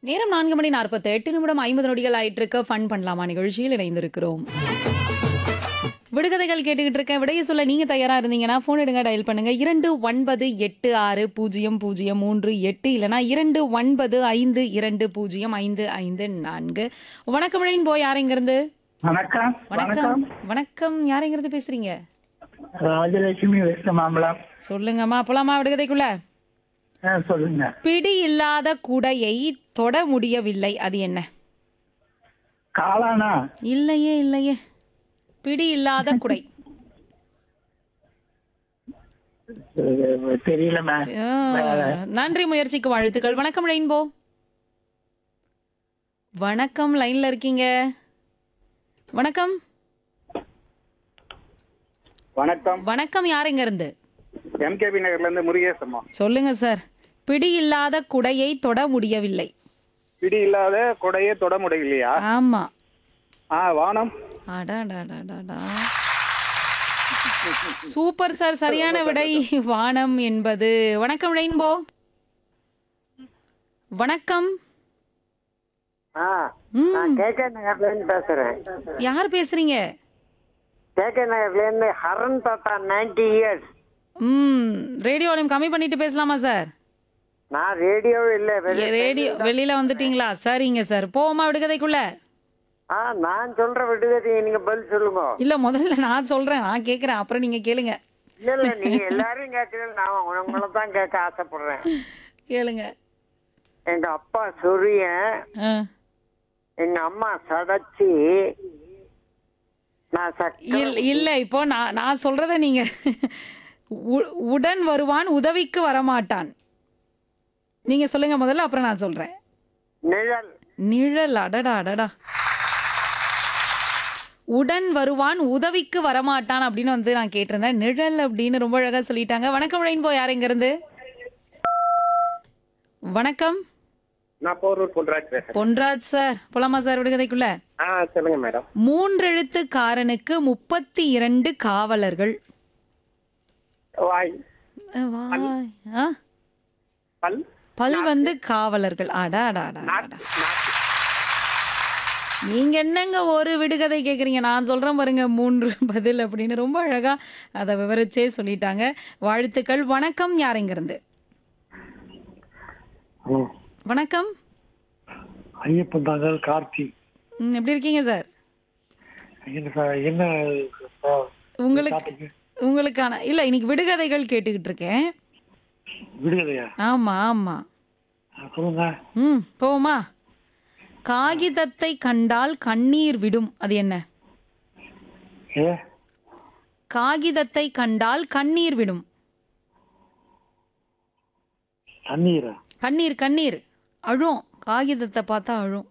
நேரம் 4:48 ஆயிட்டு இருக்க ஃபன் பண்ணலாமா நிகழ்ச்சியில் இணைந்திருக்கிறோம். விடுகதைகள் கேட்டுக்கிட்டு இருக்கேன். விடைய சொல்ல நீங்க தயாரா இருந்தீங்கன்னா போன் எடுங்க, டயல் பண்ணுங்க 29860038 இல்லனா 2952055554. வணக்கம் ரெயின்போ, யார் எங்க இருந்து? வணக்கம். வணக்கம். வணக்கம், யார் எங்க இருந்து பேசுறீங்க? ராஜலட்சுமி வெஸ்ட் மாம்பலம். சொல்லுங்கம்மா, போலாமா விடுகதைக்குள்ள? சொல்லுங்க. பிடி இல்லாத குடையை தொட முடியவில்லை, அது என்ன? காளானா? இல்லையே இல்லையே, பிடி இல்லாத குடை. தெரியல மேம். நன்றி, முயற்சிக்கு வாழ்த்துக்கள். வணக்கம் ரெயின்போ. வணக்கம், லைன்ல இருக்கீங்க. வணக்கம். வணக்கம். வணக்கம், யார் எங்க இருந்து? எம்கேபி நகர்ல இருந்து முருகேசம்மா. சொல்லுங்க சார். பிடி இல்லாத குடையை தொட முடியவில்லை. பிடி இல்லாத கொடையே தொட முடியலையா? ஆமா. வானம். அடாடாடாடாடா. சூப்பர் சார், சரியான விடை வானம் என்பது. வணக்கம் ரெயின்போ. வணக்கம். நான் கேகே நகர்ல இருந்து பேசுறேன். யார் பேசுறீங்க? கேகே நகர்ல இருந்து ஹரன் தாத்தா 90 years. ரேடியோ வால்யூம் கம்மி பண்ணிட்டு பேசலாமா சார்? நான் ரேடியோ இல்ல ரேடியோ வெளியில வந்துட்டீங்களா? சரிங்க சார், போவோமா விடுகதைக்குள்ள? நான் சொல்ற விடுகதை நீங்க பதில் சொல்லுங்க. இல்ல, முதல்ல நான் சொல்றேன், நான் கேக்குறேன், அப்புறம் நீங்க கேளுங்க. இல்ல நீங்க எல்லாரும் கேட்கறது, நான் உங்களை தான் கேட்க ஆசைப்படுறேன். கேளுங்க. எங்க அப்பா சொரியன், ஆ. எங்க அம்மா சடைச்சி, நான் இல்ல, இப்போ நான் சொல்றத நீங்க உடன் வருவான் உதவிக்கு வரமாட்டான். நீங்க சொல்லுங்க முதல்ல, அப்புறம் நான் சொல்றேன். நிழல். நிழல். அடடா அடடா. உடன் வருவான் உதவிக்கு வரமாட்டான் அப்படின்னு வந்து நான் கேட்டிருந்தேன். நிழல் அப்படின்னு ரொம்ப அழகா சொல்லிட்டாங்க. வணக்கம் ரெயின்போ, யார் எங்க இருந்து? வணக்கம். நான் போரூர் பொன்ராஜ் பேசுறேன். பொன்ராஜ் சார், போலாமா சார் விடுகதைக்குள்ள? சொல்லுங்க மேடம். 3 எழுத்துக்காரனுக்கு 32 காவலர்கள். வாய். வாய். ஆ? பல். பல் வந்து காவலர்கள். அடாடாடா. நீங்க என்னங்க ஒரு விடுகதை கேக்குறீங்க? நான் சொல்றேன் பாருங்க 3 பதில் அப்படின்னு ரொம்ப அழகா அதை விவரிச்சே சொல்லிட்டாங்க. வாழ்த்துக்கள். வணக்கம், யார் எங்க இருந்து? வணக்கம். ஐயப்பன் தாங்கள் கார்த்தி. எப்படி இருக்கீங்க சார்? என்ன உங்களுக்கான இல்ல, இன்னைக்கு விடுகதைகள் கேட்டுக்கிட்டு இருக்கேன். விடுகதையா? ஆமா ஆமா. சொல்லுங்க. போமா. காகிதத்தை கண்டால் கண்ணீர் விடும், அது என்ன? காகிதத்தை கண்டால் கண்ணீர் விடும். தண்ணீரா? கண்ணீர் கண்ணீர் அழும். காகிதத்தை பார்த்தா அழும்.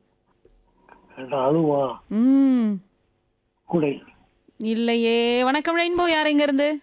அழுவா? குடை. இல்லையே. வணக்கம் ரெயின்போ, யார் எங்க இருந்து?